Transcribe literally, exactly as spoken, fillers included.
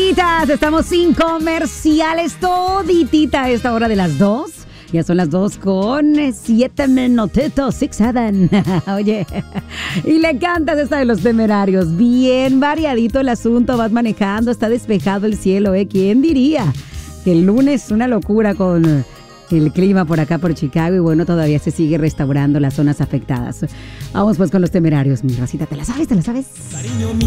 Señoritas, estamos sin comerciales toditita a esta hora de las dos. Ya son las dos con siete minutitos, six, seven. Oye, y le cantas esta de Los Temerarios. Bien variadito el asunto, vas manejando, está despejado el cielo, ¿eh? ¿Quién diría que el lunes una locura con el clima por acá por Chicago? Y bueno, todavía se sigue restaurando las zonas afectadas. Vamos pues con Los Temerarios. Mi Rosita, ¿te la sabes? ¿Te la sabes? Cariño,